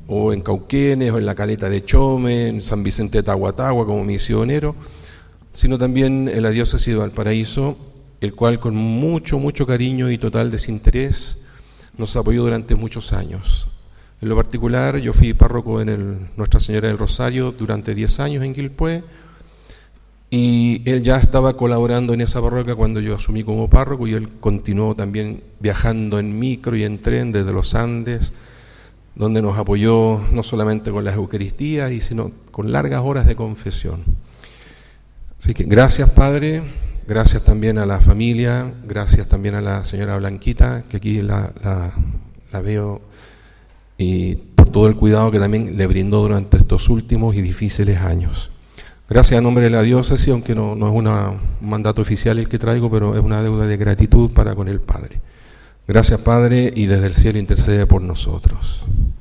o en Cauquenes, o en la Caleta de Chome, en San Vicente de Tahuatahua como misionero, sino también en la diócesis de Valparaíso, el cual con mucho cariño y total desinterés nos apoyó durante muchos años. En lo particular, yo fui párroco en Nuestra Señora del Rosario durante 10 años en Quilpué, y él ya estaba colaborando en esa parroquia cuando yo asumí como párroco, y él continuó también viajando en micro y en tren desde los Andes, donde nos apoyó no solamente con las Eucaristías, sino con largas horas de confesión. Así que gracias, Padre, gracias también a la familia, gracias también a la señora Blanquita, que aquí la veo, y por todo el cuidado que también le brindó durante estos últimos y difíciles años. Gracias a nombre de la diócesis, aunque no es un mandato oficial el que traigo, pero es una deuda de gratitud para con el Padre. Gracias, Padre, y desde el cielo intercede por nosotros.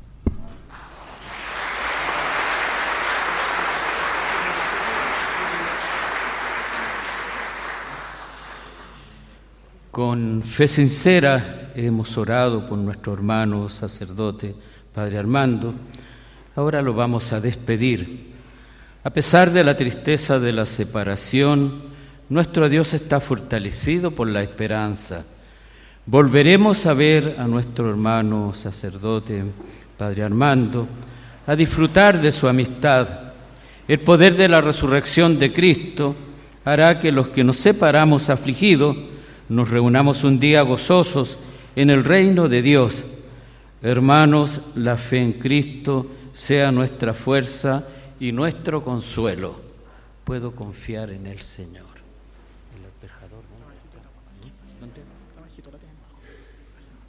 Con fe sincera hemos orado por nuestro hermano sacerdote, Padre Armando. Ahora lo vamos a despedir. A pesar de la tristeza de la separación, nuestro Dios está fortalecido por la esperanza. Volveremos a ver a nuestro hermano sacerdote, Padre Armando, a disfrutar de su amistad. El poder de la resurrección de Cristo hará que los que nos separamos afligidos nos reunamos un día gozosos en el reino de Dios. Hermanos, la fe en Cristo sea nuestra fuerza y nuestro consuelo. Puedo confiar en el Señor.